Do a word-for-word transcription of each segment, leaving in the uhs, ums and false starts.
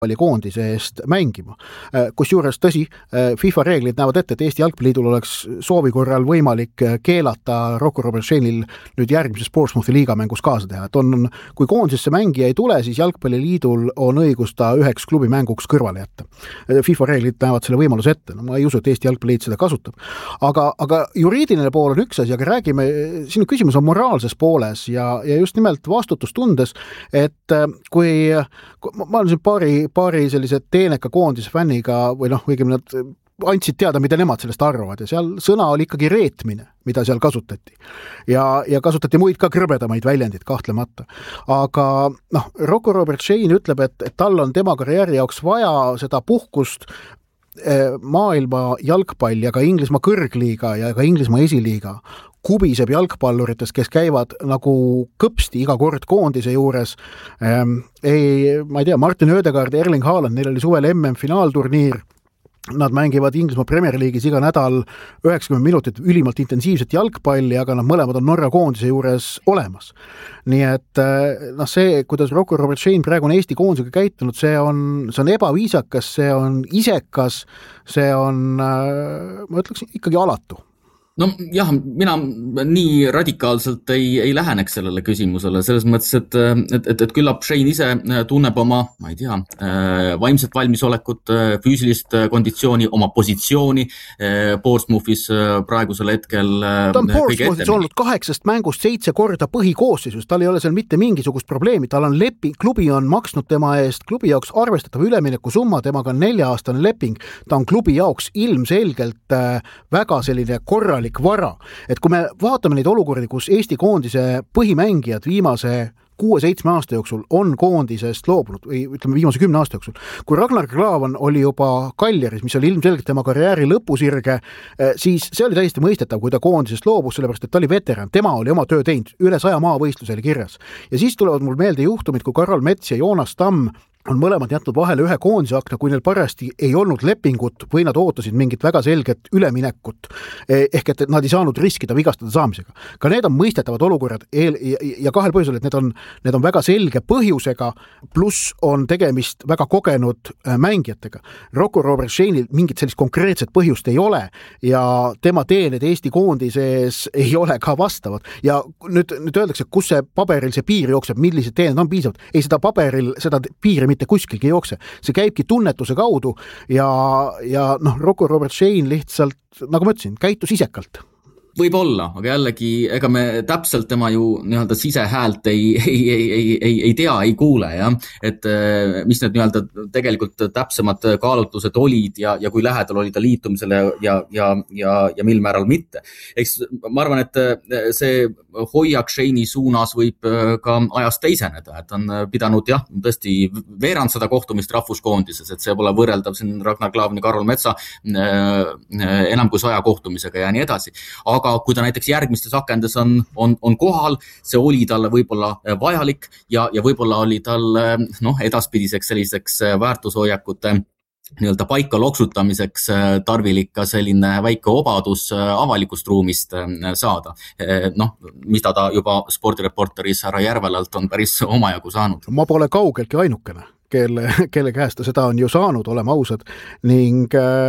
koondise eest mängima. Kus juures tõsi, FIFA reeglid näevad ette, et Eesti Jalgpalliliidul oleks soovi korral võimalik keelata Rocco Robertšenil nüüd järgmises Portsmouthi liigamängus kaasa teha. Et on, kui koondisesse mängija ei tule, siis Jalgpalliliidul on õigus ta üheks klubi mänguks kõrvale jätta. FIFA reeglid näevad selle võimaluse ette. No, ma ei usu, et Eesti Jalgpalliliit seda kasutab. Aga, aga juriidiline pool on üks asi, aga räägime, sinu küsimus on moraalses pooles ja, ja just nimelt vastutustundes, et kui, ma olen siin paari paari sellise teeneka koondise fänniga või noh, õigemini nad andsid teada, mida nemad sellest arvavad ja seal sõna oli ikkagi reetmine, mida seal kasutati. Ja, ja kasutati muid ka kõrbedamaid väljendid kahtlemata. Aga noh, Rocco Robertšen ütleb, et, et tal on tema karjääri jaoks vaja seda puhkust maailma jalgpall ja ka Inglismaa kõrgliiga ja ka Inglismaa esiliiga kubiseb jalgpallurites, kes käivad nagu kõpsti iga kord koondise juures. Ähm, ei, ma ei tea, Martin Ödegaard, Erling Haaland, neil oli suvel M M finaalturniir. Nad mängivad Inglismaa Premier League'is iga nädal üheksakümmend minutit ülimalt intensiivset jalgpalli, aga nad mõlemad on Norra koondise juures olemas. Nii et noh, see, kuidas Rocco Robertšen praegu on Eesti koondisega käitunud, see on, see on ebaviisakas, see on isekas, see on, ma ütleksin, ikkagi alatu. No jah, mina nii radikaalselt ei, ei läheneks sellele küsimusele, selles mõttes, et, et, et, et küllap Shane ise tunneb oma, ma ei tea, vaimset valmisolekut, füüsilist konditsiooni, oma positsiooni Portsmouthis praegusel hetkel ta on Portsmouthis olnud kaheksast mängust seitse korda põhikoosseisus, tal ei ole seal mitte mingisugust probleemi, tal on leping, klubi on maksnud tema eest, klubi jaoks arvestatav ülemineku summa, temaga on nelja-aastane leping, ta on klubi jaoks ilmselgelt väga selline korralik vara. Et kui me vaatame neid olukordi, kus Eesti koondise põhimängijad viimase kuue-seitsme aasta jooksul on koondisest loobunud või ütleme viimase kümne aasta jooksul. Kui Ragnar Klavan oli juba Kaljaris, mis oli ilmselgelt tema karjääri lõpusirge, siis see oli täiesti mõistetav, kui ta koondisest loobus, sellepärast et ta oli veteran, tema oli oma töö teinud, üle saja maavõistluse oli kirjas. Ja siis tulevad mul meelde juhtumid, kui Karol Mets ja Joonas Tamm on mõlemad jätnud vahele ühe koondise akna, kui neil parajasti ei olnud lepingut või nad ootasid mingit väga selget üleminekut, ehk et nad ei saanud riskida vigastada saamisega. Ka need on mõistetavad olukorrad eel, ja, ja kahel põhjusel, et need on, need on väga selge põhjusega, pluss on tegemist väga kogenud mängijatega. Rocco Robertšenil mingit sellist konkreetset põhjust ei ole ja tema teened Eesti koondises ei ole ka vastavad. Ja nüüd, nüüd öeldakse, kus see paberil see piir jookseb, millised teened on piisavad. Ei, seda paberil, seda piiri mitte kuskilgi jookse. See käibki tunnetuse kaudu ja, ja noh, Rocco Robertšen lihtsalt, nagu ma ütlesin, käitus isekalt. Võib olla, aga jällegi, ega me täpselt tema ju nii-öelda sisehäält ei, ei, ei, ei, ei, ei tea, ei kuule, ja? Et mis need nii-öelda tegelikult täpsemad kaalutlused olid ja, ja kui lähedal oli ta liitumisele ja, ja, ja, ja mil määral mitte. Eks ma arvan, et see hoiak Shane'i suunas võib ka ajast teiseneda, et on pidanud jah, tõesti veerand seda kohtumist rahvuskoondises, et see pole võrreldav siin Ragnar Klavan ja Karol Metsa enam kui saja kohtumisega ja nii edasi. Aga kui ta näiteks järgmistes akendes on, on, on kohal, see oli talle võib-olla vajalik ja, ja võib-olla oli tal noh, edaspidiseks selliseks väärtushoiakute nii-öelda paika loksutamiseks tarvilik ka selline väike obadus avalikust ruumist saada. Noh, mis ta, ta juba spordireporteris härra Järvelalt on päris omajagu saanud. Ma pole kaugeltki ainukene, kelle, kelle käest ta seda on ju saanud, olema ausad, ning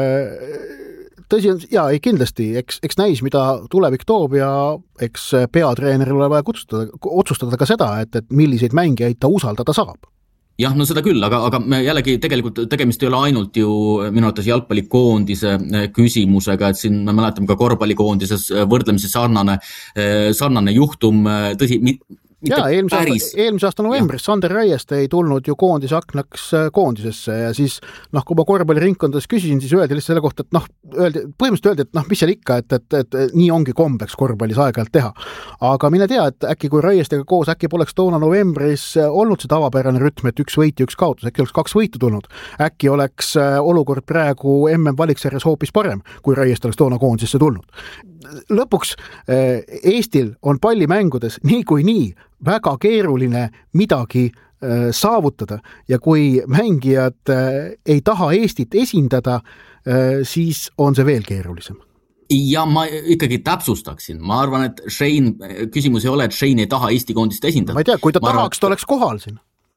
tõsi on, jaa, ei kindlasti, eks, eks näis, mida tulevik toob ja eks peatreeneril ole vaja kutsutada, otsustada ka seda, et, et milliseid mängijaid ta usaldada saab. Jah, no seda küll, aga, aga jällegi tegelikult tegemist ei ole ainult ju minu arvates jalgpallikoondise küsimusega, et siin me mäletame ka korvpallikoondises võrdlemisi sarnane, sarnane juhtum, tõsi, Jaa, eelmise aasta, eelmise aasta novembris Sander Raieste ei tulnud ju koondise aknaks koondisesse ja siis noh, kui ma korvpalliringkondades küsisin, siis öeldi lihtsalt selle kohta, et noh, öeldi, põhimõtteliselt öeldi, et noh, mis seal ikka, et, et, et nii ongi kombeks korvpallis aeg-ajalt teha. Aga mine tea, et äkki kui Raiestega koos, äkki poleks toona novembris olnud see tavapärane rütm, et üks võit ja üks kaotus, äkki oleks kaks võitu tulnud. Äkki oleks olukord praegu M M valiksarjas hoopis parem, kui Raieste oleks toona koondisesse tulnud. Lõpuks Eestil on pallimängudes nii kui nii väga keeruline midagi saavutada ja kui mängijad ei taha Eestit esindada, siis on see veel keerulisem. Ja ma ikkagi täpsustaksin. Ma arvan, et Shane, küsimus ei ole, et Shane ei taha Eesti koondist esindada. Ma ei tea, kui ta ma tahaks, arvan, ta oleks kohal siin.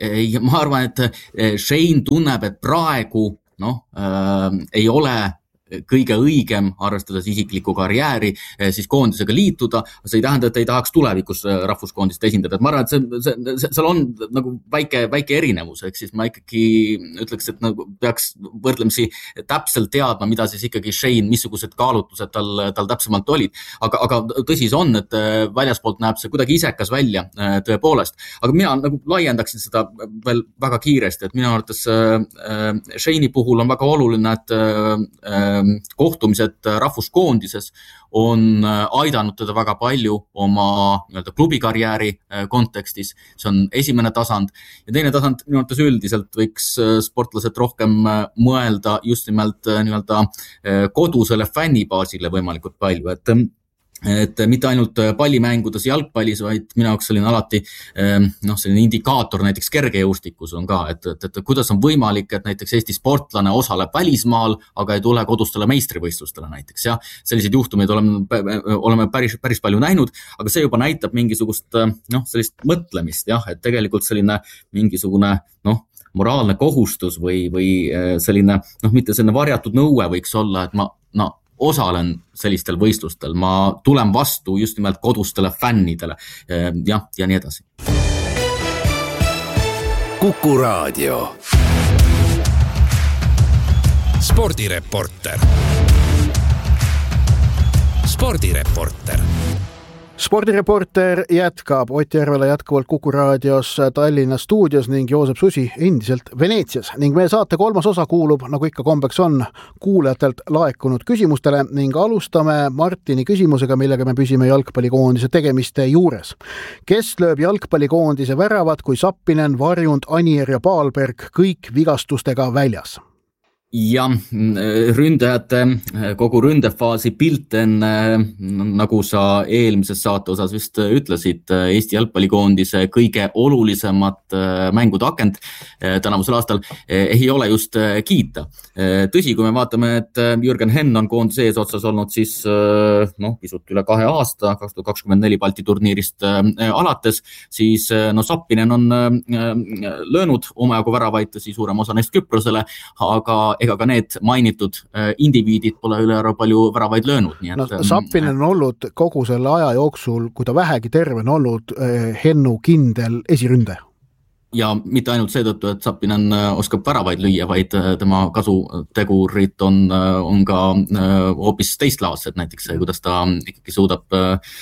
ei, ma arvan, et Shane tunneb, et praegu noh, äh, ei ole kõige õigem, arvestades isiklikku karjääri, siis koondisega liituda. See ei tähenda, et ei tahaks tulevikus rahvuskoondist esindada. Et ma arvan, et see, see, see, seal on nagu väike, väike erinevus, ehk siis ma ikkagi ütleks, et nagu peaks võrdlemisi täpselt teadma, mida siis ikkagi Shane, missugused kaalutlused tal, tal täpsemalt olid. Aga, aga tõsi see on, et väljaspoolt näeb see kuidagi isekas välja tõepoolest. Aga mina nagu laiendaksin seda veel väga kiiresti, et minu arvates Shane'i puhul on väga oluline, et kohtumised rahvuskoondises on aidanud teda väga palju oma nii-öelda klubikarjääri kontekstis. See on esimene tasand. Ja teine tasand, minu arvates üldiselt võiks sportlased rohkem mõelda just nimelt nii-öelda kodusele fännibaasile võimalikult palju, et et mitte ainult pallimängudes jalgpallis, vaid minu jaoks selline alati noh, selline indikaator näiteks kergejõustikus on ka, et, et, et kuidas on võimalik, et näiteks Eesti sportlane osaleb välismaal, aga ei tule kodustele meistrivõistlustele näiteks, ja selliseid juhtumeid oleme, oleme päris, päris palju näinud, aga see juba näitab mingisugust noh, sellist mõtlemist, jah, et tegelikult selline mingisugune noh, moraalne kohustus või, või selline noh, mitte selline varjatud nõue võiks olla, et ma no, osalen sellistel võistlustel, ma tulen vastu just nimelt kodustele fännidele ja, ja nii edasi. Kuku Raadio. Spordireporter. Spordireporter. Spordireporter jätkab Ott Järvela jätkuvalt Kuku Raadios Tallinna stuudios ning Joosep Susi endiselt Veneetsias. Ning meie saate kolmas osa kuulub, nagu ikka kombeks on, kuulajatelt laekunud küsimustele ning alustame Martini küsimusega, millega me püsime jalgpallikoondise tegemiste juures. Kes lööb jalgpallikoondise väravad, kui Sappinen, Varjund, Anier ja Paalberg kõik vigastustega väljas? Ja ründajate kogu ründefaasi pilt enne, nagu sa eelmises saate osas vist ütlesid, Eesti jalgpallikoondise kõige olulisemat mängude akent tänavusel aastal ei ole just kiita. Tõsi, kui me vaatame, et Jürgen Henn on koondise eesotsas olnud siis noh, pisut üle kahe aasta, kaks tuhat kakskümmend neli Balti turniirist alates, siis no Sappinen on löönud omajagu väravaid, siis suurem osa neist Küprosele, aga ega ka need mainitud indiviidid pole üle ära palju väravaid löönud. Nii et, no, Sappinen on olnud kogu selle aja jooksul, kui ta vähegi terve on olnud, Hennu kindel esiründaja. Ja mitte ainult seetõttu, et Sappinen oskab väravaid lüüa, vaid tema kasutegurid on, on ka hoopis teistlaadsed, näiteks see, kuidas ta ikkagi suudab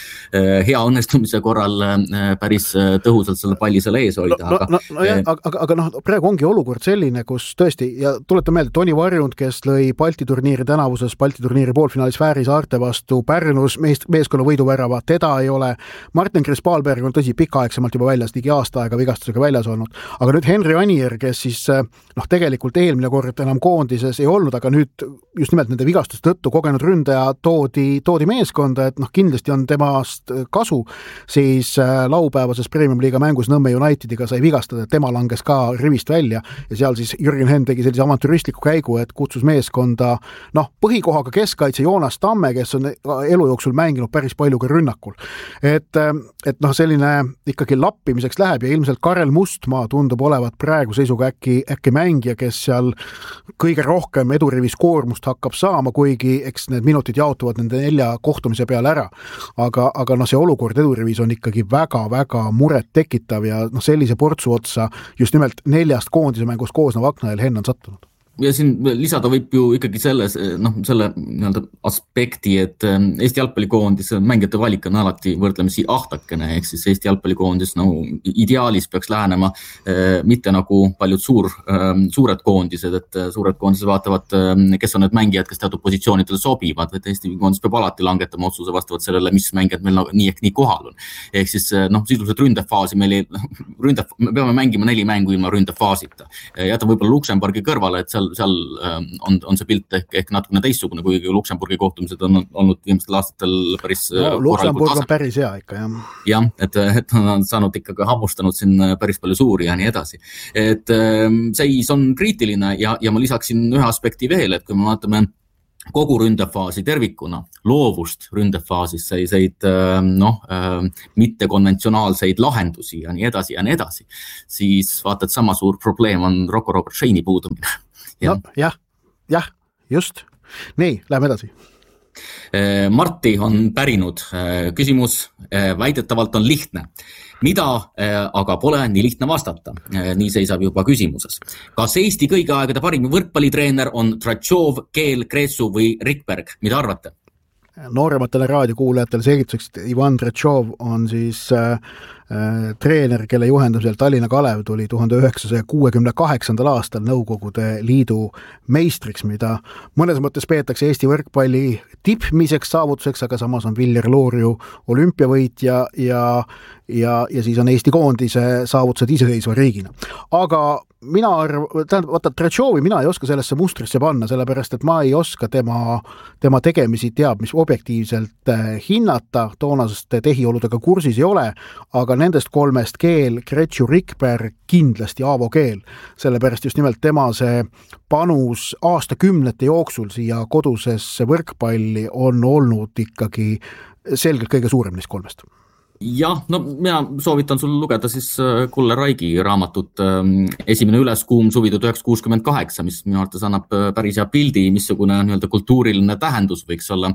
hea õnnestumise korral päris tõhusalt selle palli selle ees hoida. No, no, no, jah, aga, aga noh, praegu ongi olukord selline, kus tõesti, ja tuleta meelde, Toni Varjund, kes lõi Balti turniiri tänavuses, Balti turniiri poolfinaalis Fääri saarte vastu Pärnus mees, meeskonna võiduvärava, teda ei ole. Martin Chris Paalberg on tõsi pikaaegsemalt juba väljas, ligi aasta aega vigastusega väljas olnud. Aga nüüd Henri Anier, kes siis noh, tegelikult eelmine kord enam koondises ei olnud, aga nüüd just nimelt nende vigastuste tõttu kogenud ründaja toodi, toodi meeskonda, et noh, kindlasti on temast kasu, siis laupäevases Premium Liiga mängus Nõmme Unitediga sai vigastada, et tema langes ka rivist välja ja seal siis Jürgen Henn tegi sellise avantüristliku käigu, et kutsus meeskonda noh, põhikohaga keskkaitse Joonas Tamme, kes on elu jooksul mänginud päris palju ka rünnakul. Et, et noh, selline ikkagi lappimiseks läheb ja ilmselt Karel Must ma tundub olevat praegu seisuga äkki, äkki mängija, kes seal kõige rohkem edurivis koormust hakkab saama, kuigi eks need minutid jaotuvad nende nelja kohtumise peale ära. Aga, aga no see olukord edurivis on ikkagi väga-väga muret tekitav ja no sellise portsu otsa just nimelt neljast koondise mängust koosnev Aknael Henn on sattunud. Ja siin lisada võib ju ikkagi selles, noh, selle nii-öelda aspekti, et Eesti jalgpallikoondis mängijate valik on alati võrdlemisi ahtakene, ehk siis Eesti jalgpallikoondis no, ideaalis peaks lähenema eh, mitte nagu paljud suur, eh, suured koondised, et suured koondised vaatavad, eh, kes on need mängijad, kes teatud positsioonidele sobivad, et Eesti koondis peab alati langetama otsuse vastavalt sellele, mis mängijad meil nii ehk nii kohal on. Ehk siis noh, sisuliselt ründefaasi meil ei, ründe, me peame mängima neli mängu ilma ründefaasita. Jäta võib-olla Luksemburgi kõrvale, et seal seal on, on see pilt ehk, ehk natukene teistsugune, kuigi Luksemburgi kohtumised on olnud viimastel aastatel päris no, Luksemburg on päris hea ikka, jah. Jah, et, et on saanud ikkagi hammustanud siin päris palju suuri ja nii edasi. Et seis on kriitiline ja, ja ma lisaksin ühe aspekti veel, et kui me vaatame kogu ründefaasi tervikuna, loovust ründefaasis, selliseid noh, mittekonventsionaalseid lahendusi ja nii edasi ja nii edasi, siis vaata, et sama suur probleem on Rocco Robertsoni puudumine. Ja. No, jah, jah, just. Nii, läheme edasi. Marti on pärinud. Küsimus väidetavalt on lihtne. Mida aga pole nii lihtne vastata? Nii seisab juba küsimuses. Kas Eesti kõigi aegade parim võrkpallitreener on Tratšov, Keel, Kreetsu või Rikberg? Mida arvate? Noorematele raadiokuulajatele selgituseks, et Ivan Tratšov on siis äh, äh, treener, kelle juhendamisel Tallinna Kalev tuli tuhande üheksasaja kuuekümne kaheksandal aastal Nõukogude Liidu meistriks, mida mõnes mõttes peetakse Eesti võrkpalli tippmiseks saavutuseks, aga samas on Viljar Loorju olümpiavõitja ja, ja, ja siis on Eesti koondise saavutused iseseisva riigina. Aga mina arv, tähendab, vaata, Tratšovi mina ei oska sellesse mustrisse panna, sellepärast, et ma ei oska tema, tema tegemisi teab, mis objektiivselt hinnata, toonaste tehioludega kursis ei ole, aga nendest kolmest Keel, Kretšu, Rikberg, kindlasti Aavo Keel, sellepärast just nimelt tema see panus aastakümnete jooksul siia kodusesse võrkpalli on olnud ikkagi selgelt kõige suurem neist kolmest. Jah, no mina soovitan sul lugeda siis Kulle Raigi raamatut Esimene üleskuum suvi tuhat üheksasada kuuskümmend kaheksa, mis minu arvates annab päris hea pildi, missugune nii-öelda kultuuriline tähendus võiks olla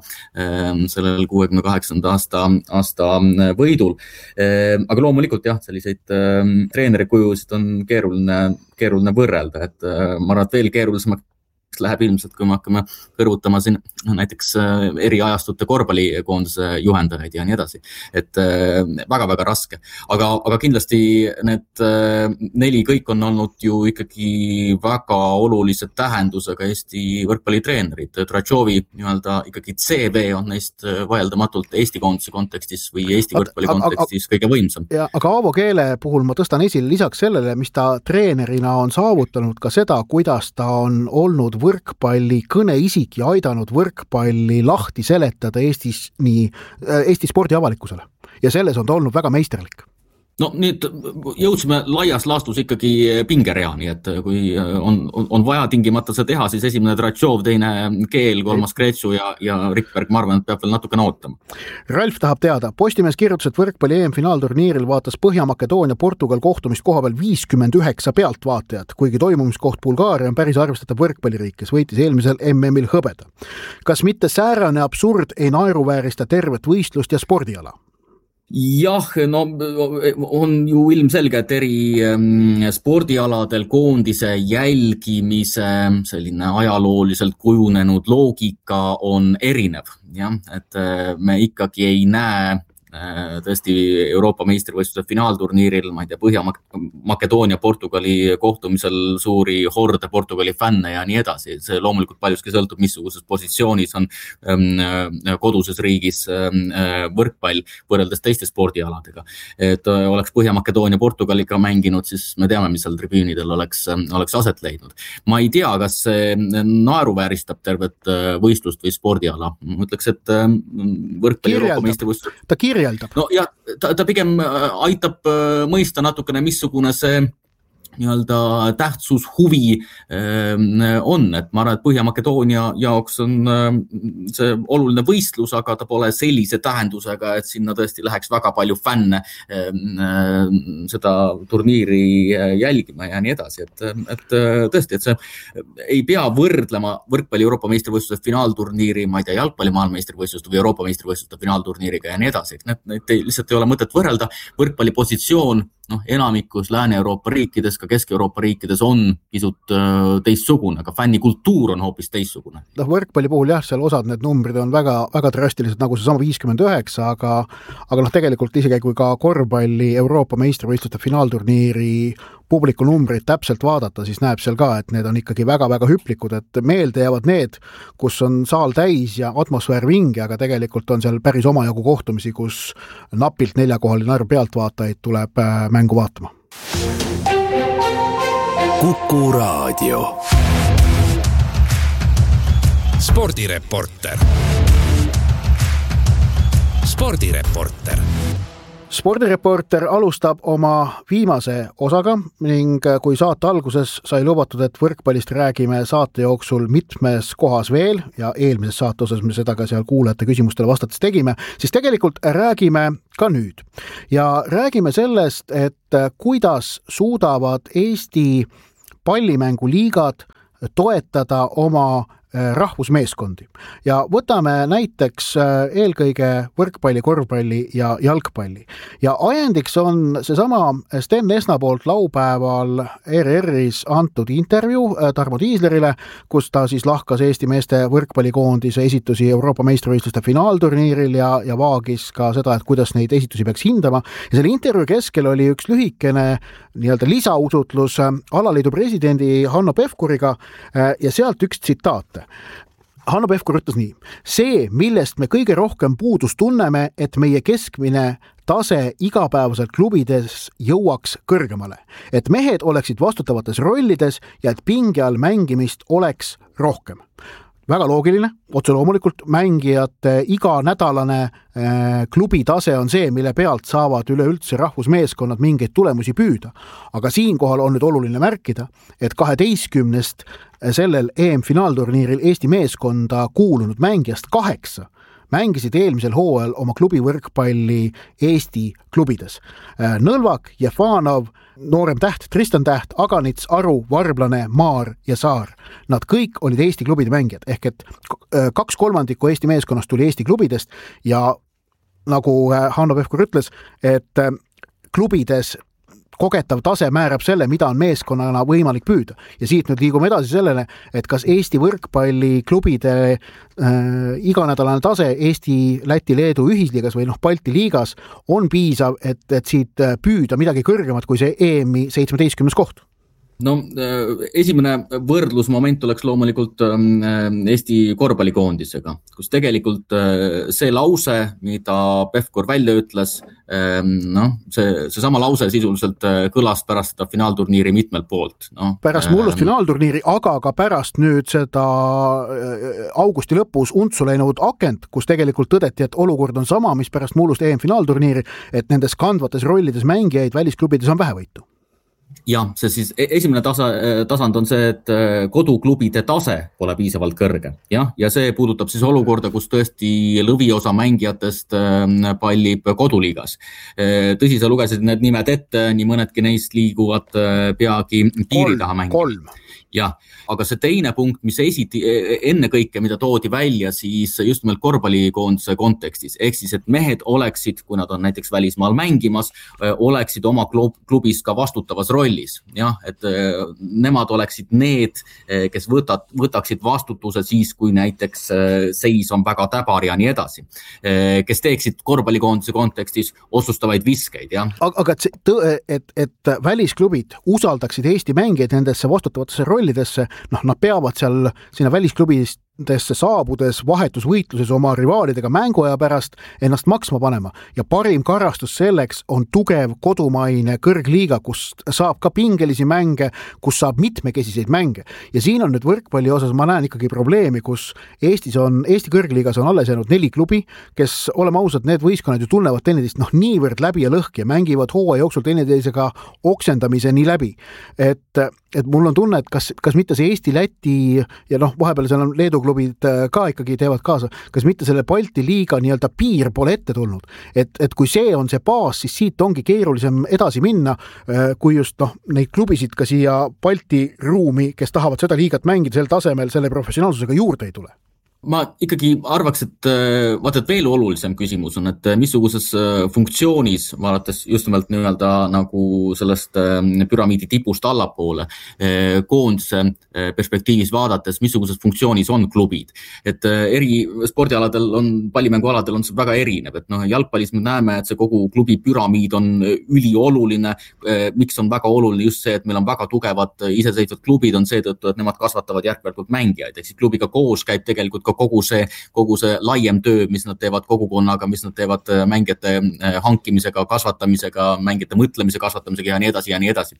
sellel kuuekümne kaheksanda aasta, aasta võidul. Aga loomulikult jah, selliseid treeneri kujusid on keeruline, keeruline võrrelda, et ma arvan, et veel keerulisemaks läheb ilmselt, kui me hakkame kõrvutama siin näiteks eri ajastute korvpallikoondise juhendajaid ja nii edasi. Et väga-väga raske. Aga, aga kindlasti need neli kõik on olnud ju ikkagi väga olulise tähendusega Eesti võrkpallitreenerid. Tratšovi nii-öelda ikkagi C V on neist vaieldamatult Eesti koondise kontekstis või Eesti võrkpalli kontekstis kõige võimsam. Ja, aga Aavo Keele puhul ma tõstan esile lisaks sellele, mis ta treenerina on saavutanud ka seda, kuidas ta on olnud võrkpalli kõneisik ja aidanud võrkpalli lahti seletada Eestis, nii, Eesti spordi avalikkusele. Ja selles on ta olnud väga meisterlik. No nüüd jõudsime laias laastus ikkagi pingereani, et kui on, on vaja tingimata see teha, siis esimene Tratšov, teine Keel, kolmas Kreetsu ja, ja Rikberg, ma arvan, et peab veel natuke ootama. Ralf tahab teada, Postimees kirjutas, et võrkpalli E M-finaalturniiril vaatas Põhja-Makedoonia Portugal kohtumist koha peal viiskümmend üheksa pealtvaatajat, kuigi toimumiskoht Bulgaaria on päris arvestatav võrkpalliriik, kes võitis eelmisel M M-il hõbeda. Kas mitte säärane absurd ei naeruväärista tervet võistlust ja spordiala? Jah, no on ju ilmselge, et eri spordialadel koondise jälgimise selline ajalooliselt kujunenud loogika on erinev, jah, et me ikkagi ei näe tõesti Euroopa meistrivõistluse finaalturniiril, ma ei tea, Põhja-Makedoonia Portugali kohtumisel suuri horde Portugali fänne ja nii edasi. See loomulikult paljuski sõltub, missuguses positsioonis on koduses riigis võrkpall võrreldes teiste spordialadega. Et oleks Põhja-Makedoonia Portugaliga mänginud, siis me teame, mis seal tribüünidel oleks, oleks aset leidnud. Ma ei tea, kas see naeruvääristab tervet võistlust või spordiala. Ma ütleks, et võrkpalli Euroopa meistrivõistlus ta kirjeldab. No ja ta, ta pigem aitab mõista natukene, missugune see nii-öelda tähtsus, huvi on, et ma arvan, et Põhja-Makedoonia jaoks on see oluline võistlus, aga ta pole sellise tähendusega, et sinna tõesti läheks väga palju fänne seda turniiri jälgima ja nii edasi, et, et tõesti, et see ei pea võrdlema võrkpalli Euroopa meistrivõistluse finaalturniiri, ma ei tea, jalgpalli maailmameistrivõistluste või Euroopa meistrivõistluste finaalturniiriga ja nii edasi, et need, need lihtsalt ei ole mõtet võrrelda. Võrkpalli positsioon noh, enamikus Lääne-Euroopa riikides, ka Kesk-Euroopa riikides on pisut teistsugune, aga fännikultuur on hoopis teistsugune. No, võrkpalli puhul jah, seal osad need numbrid on väga, väga drastilised, nagu see sama viiskümmend üheksa, aga, aga noh, tegelikult isegi kui ka korvpalli Euroopa meistrivõistluste finaalturniiri publiku numbrid täpselt vaadata, siis näeb seal ka, et need on ikkagi väga-väga hüplikud, et meelde jäävad need, kus on saal täis ja atmosfäär vinge, aga tegelikult on seal päris omajagu kohtumisi, kus napilt neljakohaline arv pealtvaatajaid tuleb mängu vaatama. Kuku Raadio. Spordireporter. Spordireporter. Spordireporter alustab oma viimase osaga ning kui saate alguses sai lubatud, et võrkpallist räägime saate jooksul mitmes kohas veel ja eelmises saate osas me seda ka seal kuulajate küsimustele vastates tegime, siis tegelikult räägime ka nüüd. Ja räägime sellest, et kuidas suudavad Eesti pallimänguliigad toetada oma rahvusmeeskondi. Ja võtame näiteks eelkõige võrkpalli, korvpalli ja jalgpalli. Ja ajendiks on seesama Sten Esna poolt laupäeval R R-is antud intervjuu Tarmo Tiislerile, kus ta siis lahkas Eesti meeste võrkpallikoondise esitusi Euroopa meistrivõistluste finaalturniiril ja, ja vaagis ka seda, et kuidas neid esitusi peaks hindama. Ja selle intervjuu keskel oli üks lühikene nii-öelda lisausutlus alaliidu presidendi Hanno Pevkuriga ja sealt üks tsitaat. Hanno Pevkur ütles nii: see, millest me kõige rohkem puudus tunneme, et meie keskmine tase igapäevaselt klubides jõuaks kõrgemale, et mehed oleksid vastutavates rollides ja et pinge all mängimist oleks rohkem. Väga loogiline, otse loomulikult mängijate iganädalane äh, klubi tase on see, mille pealt saavad üleüldse rahvusmeeskonnad mingeid tulemusi püüda. Aga siinkohal on nüüd oluline märkida, et kaheteistkümnest sellel E M-finaalturniiril Eesti meeskonda kuulunud mängijast kaheksa mängisid eelmisel hooajal oma klubi võrkpalli Eesti klubides. Nõlvak, Jefanov, noorem täht, Tristan Täht, Aganits, Aru, Varblane, Maar ja Saar. Nad kõik olid Eesti klubide mängijad, ehk et kaks kolmandikku Eesti meeskonnast tuli Eesti klubidest ja nagu Hanno Pevkur ütles, et klubides kogetav tase määrab selle, mida on meeskonnana võimalik püüda. Ja siit nüüd liigume edasi sellele, et kas Eesti võrkpalliklubide äh, iganädalane tase Eesti, Läti, Leedu ühisliigas või noh, Balti liigas on piisav, et, et siit püüda midagi kõrgemat kui see E M-i seitsmeteistkümnes koht. No esimene võrdlusmoment oleks loomulikult Eesti korvpallikoondisega, kus tegelikult see lause, mida Pevkur välja ütles, no, see, see sama lause sisuliselt kõlas pärast seda finaalturniiri mitmelt poolt. No, pärast mullust finaalturniiri, aga ka pärast nüüd seda augusti lõpus untsu läinud akent, kus tegelikult tõdeti, et olukord on sama, mis pärast mullust E M finaalturniiri, et nendes kandvates rollides mängijaid välisklubides on vähevõitu. Ja, see siis esimene tasa, tasand on see, et koduklubide tase pole piisavalt kõrge. Ja, ja see puudutab siis olukorda, kus tõesti lõviosa mängijatest pallib koduliigas. Tõsi, sa lugesid need nimed ette, nii mõnedki neist liiguvad peagi piiri taha mängida. Kolm. Ja, aga see teine punkt, mis esiti enne kõike, mida toodi välja, siis just nimelt korvpallikoondise kontekstis. Ehk siis, et mehed oleksid, kui nad on näiteks välismaal mängimas, oleksid oma klubis ka vastutavas rollis. Ja, et nemad oleksid need, kes võtad, võtaksid vastutuse siis, kui näiteks seis on väga täbar ja nii edasi. Kes teeksid korvpallikoondise kontekstis otsustavaid viskeid. Ja. Aga et, et, et välisklubid usaldaksid Eesti mängijaid nendesse vastutavatesse rolli, noh, nad peavad seal sinna välisklubidest saabudes vahetusvõitluses oma rivaalidega mänguaja pärast ennast maksma panema. Ja parim karastus selleks on tugev kodumaine kõrgliiga, kus saab ka pingelisi mänge, kus saab mitmekesiseid mänge. Ja siin on nüüd võrkpalli osas, ma näen ikkagi probleemi, kus Eestis on, Eesti kõrgliigas on alles jäänud neli klubi, kes, oleme ausad, need võistkonnad ju tunnevad teineteist noh, niivõrd läbi ja lõhki ja mängivad hooaja jooksul teineteisega oksendamise nii läbi. Et, et mul on tunne, et kas, kas mitte see Eesti, Läti ja noh, vahepeal seal on Leedu klubid ka ikkagi teevad kaasa, kas mitte selle Balti liiga nii-öelda piir pole ette tulnud, et, et kui see on see baas, siis siit ongi keerulisem edasi minna, kui just noh, neid klubisid ka siia Balti ruumi, kes tahavad seda liigat mängida sel tasemel, selle professionaalsusega juurde ei tule. Ma ikkagi arvaks, et vaata, et veel olulisem küsimus on, et missuguses funktsioonis, vaadates just nimelt nii-öelda nagu sellest püramiidi tipust allapoole, koondise perspektiivis vaadates, missuguses funktsioonis on klubid. Et eri spordialadel on, pallimängualadel on see väga erinev, et noh, jalgpallis me näeme, et see kogu klubi püramiid on ülioluline. Miks on väga oluline just see, et meil on väga tugevad iseseisvad klubid, on seetõttu, et nemad kasvatavad järk-järgult mängijaid, ehk siis klubiga koos käib tegelikult ka ka kogu see, kogu see laiem töö, mis nad teevad kogukonnaga, mis nad teevad mängijate hankimisega, kasvatamisega, mängijate mõtlemise kasvatamisega ja nii edasi ja nii edasi.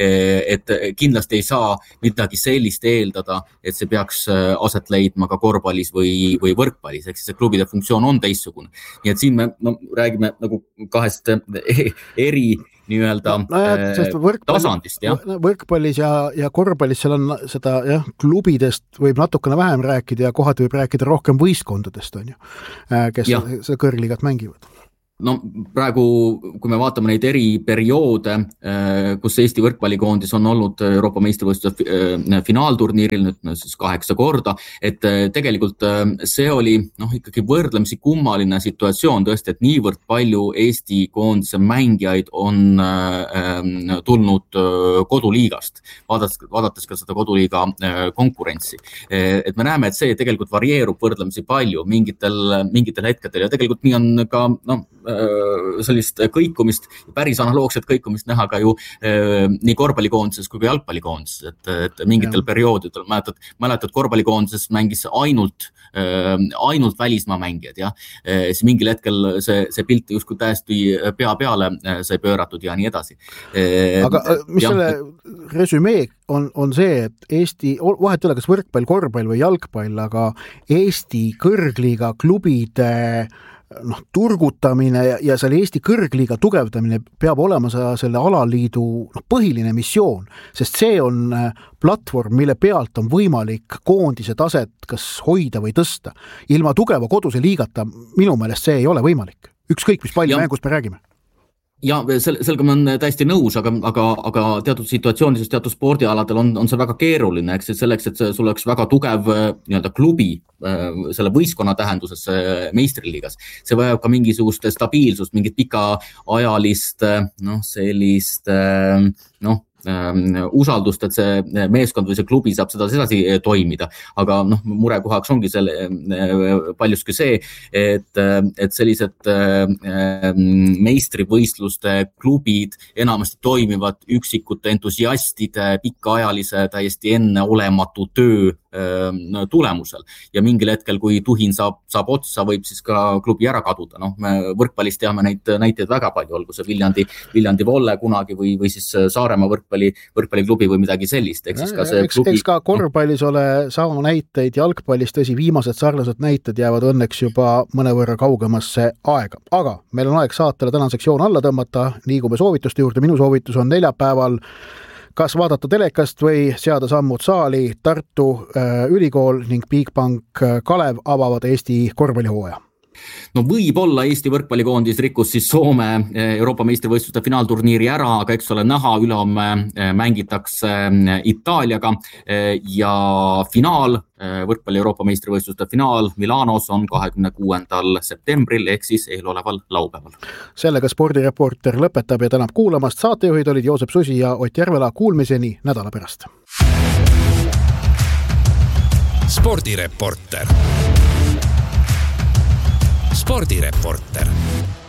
Et kindlasti ei saa midagi sellist eeldada, et see peaks aset leidma ka korvpallis või, või võrkpallis, ehk siis see klubide funktsioon on teistsugune. Nii et siin me no, räägime nagu kahest eri nii-öelda no, no, võrkpalli, tasandist. Ja. Võrkpallis ja, ja korvpallis seal on seda jah, klubidest võib natukene vähem rääkida ja kohati võib rääkida rohkem võistkondadest, on ju, kes ja. seda kõrgliigat mängivad. No praegu, kui me vaatame neid eri perioode, kus Eesti võrkpallikoondis on olnud Euroopa meistrivõistluse finaalturniiril nüüd siis kaheksa korda, et tegelikult see oli noh, ikkagi võrdlemisi kummaline situatsioon tõesti, et niivõrd palju Eesti koondise mängijaid on tulnud koduliigast, vaadates, vaadates ka seda koduliiga konkurentsi. Et me näeme, et see tegelikult varieerub võrdlemisi palju mingitel, mingitel hetkedel ja tegelikult nii on ka noh, sellist kõikumist, päris analoogset kõikumist näha ka ju äh, nii korvpallikoondises kui ka jalgpallikoondises, et, et mingitel ja. perioodidel mäletad, mäletad korvpallikoondises mängis ainult, äh, ainult välismaa mängijad ja äh, siis mingil hetkel see, see pilt justkui täiesti pea peale äh, sai pööratud ja nii edasi. Äh, aga mis ja, selle resümee on, on see, et Eesti, vahet ei ole kas võrkpall, korvpall või jalgpall, aga Eesti kõrgliiga klubide noh, turgutamine ja, ja selle Eesti kõrgliiga tugevdamine peab olema selle alaliidu noh, põhiline missioon, sest see on platvorm, mille pealt on võimalik koondise taset kas hoida või tõsta. Ilma tugeva koduse liigata minu meelest see ei ole võimalik. Ükskõik, mis palju mängust me räägime. Ja sel, sellega ma olen täiesti nõus, aga, aga, aga teatud situatsioonides, teatud spordialadel on, on see väga keeruline, eks selleks, et sul oleks väga tugev nii-öelda klubi selle võistkonna tähenduses meistriliigas. See vajab ka mingisugust stabiilsust, mingit pikaajalist, noh, sellist, noh, usaldust, et see meeskond või see klubi saab seda sedasi toimida. Aga noh, murekohaks ongi selle paljuski see, et, et sellised meistrivõistluste klubid enamasti toimivad üksikute entusiastide pikaajalise täiesti enneolematu töö tulemusel. Ja mingil hetkel, kui tuhin saab, saab otsa, võib siis ka klubi ära kaduda. Noh, me võrkpallis teame neid näiteid väga palju, olgu see Viljandi, Viljandi Volle kunagi või, või siis Saaremaa võrkpalli, võrkpalliklubi või midagi sellist. Eks, siis ka see eks, klubi... eks ka korvpallis ole sama näiteid, jalgpallis tõsi, viimased sarnased näited jäävad õnneks juba mõnevõrra kaugemasse aega. Aga meil on aeg saatele tänaseks joon alla tõmmata, liigume soovituste juurde. Minu soovitus on neljapäeval kas vaadata telekast või seada sammud saali. Tartu äh, ülikool ning Bigbank Kalev avavad Eesti korvpallihooaja. No võib-olla Eesti võrkpallikoondis rikkus siis Soome Euroopa meistrivõistluste finaalturniiri ära, aga eks ole näha, ülehomme mängitakse Itaaliaga ja finaal, võrkpalli Euroopa meistrivõistluste finaal Milanos on kahekümne kuuendal septembril ehk siis eeloleval laupäeval. Sellega spordireporter lõpetab ja tänab kuulamast. Saatejuhid olid Joosep Susi ja Ott Järvela. Kuulmiseni nädala pärast. Spordireporter. Spordireporter.